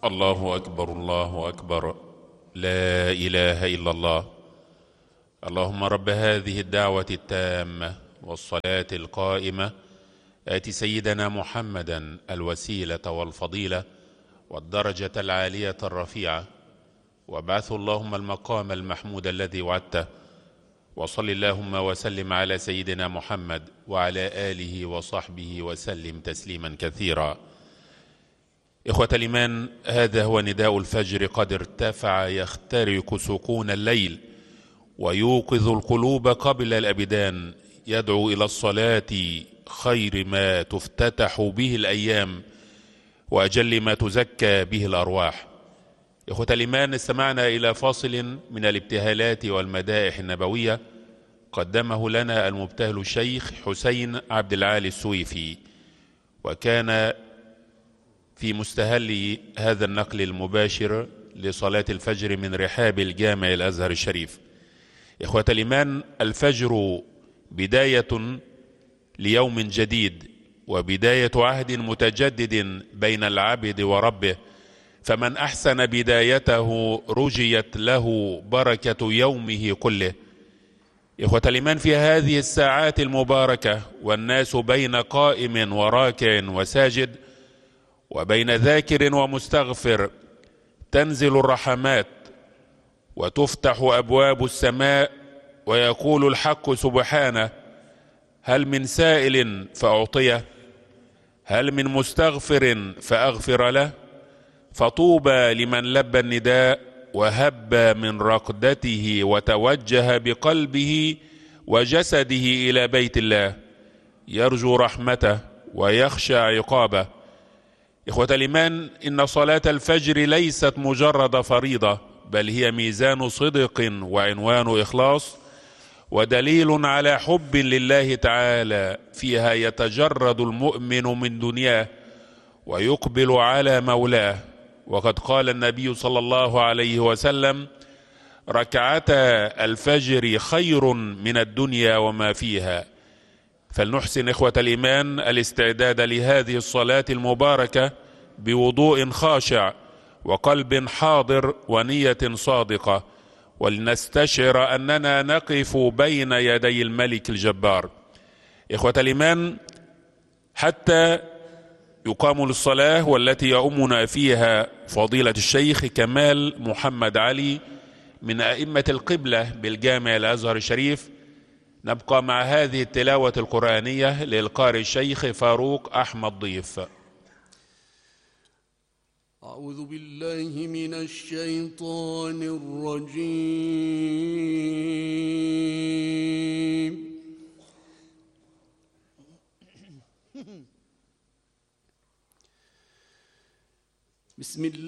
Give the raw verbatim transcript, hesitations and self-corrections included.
الله أكبر الله أكبر، لا إله إلا الله. اللهم رب هذه الدعوة التامة والصلاة القائمة، آت سيدنا محمدا الوسيلة والفضيلة والدرجة العالية الرفيعة، وابعثه اللهم المقام المحمود الذي وعدته، وصل اللهم وسلم على سيدنا محمد وعلى آله وصحبه وسلم تسليما كثيرا. إخوة الإيمان، هذا هو نداء الفجر قد ارتفع يخترق سكون الليل ويوقظ القلوب قبل الأبدان، يدعو إلى الصلاة خير ما تفتتح به الأيام وأجل ما تزكى به الأرواح. إخوة الإيمان، استمعنا إلى فاصل من الابتهالات والمدائح النبوية قدمه لنا المبتهل الشيخ حسين عبد العالي السويفي، وكان في مستهل هذا النقل المباشر لصلاة الفجر من رحاب الجامع الأزهر الشريف. إخوة الإيمان، الفجر بداية ليوم جديد وبداية عهد متجدد بين العبد وربه، فمن أحسن بدايته رجيت له بركة يومه كله. إخوة الإيمان، في هذه الساعات المباركة والناس بين قائم وراكع وساجد وبين ذاكر ومستغفر، تنزل الرحمات وتفتح أبواب السماء، ويقول الحق سبحانه: هل من سائل فأعطيه، هل من مستغفر فأغفر له. فطوبى لمن لبى النداء وهب من رقدته وتوجه بقلبه وجسده إلى بيت الله، يرجو رحمته ويخشى عقابه. إخوة الإيمان، إن صلاة الفجر ليست مجرد فريضة، بل هي ميزان صدق وعنوان إخلاص ودليل على حب لله تعالى. فيها يتجرد المؤمن من دنياه ويقبل على مولاه، وقد قال النبي صلى الله عليه وسلم: ركعتا الفجر خير من الدنيا وما فيها. فلنحسن إخوة الإيمان الاستعداد لهذه الصلاة المباركة بوضوء خاشع وقلب حاضر ونية صادقة، ولنستشعر أننا نقف بين يدي الملك الجبار. إخوة الإيمان، حتى يقام للصلاة والتي يؤمنا فيها فضيلة الشيخ كمال محمد علي من أئمة القبلة بالجامع الأزهر الشريف، نبقى مع هذه التلاوة القرآنية للقارئ الشيخ فاروق أحمد ضيف. أعوذ بالله من الشيطان الرجيم. بسم الله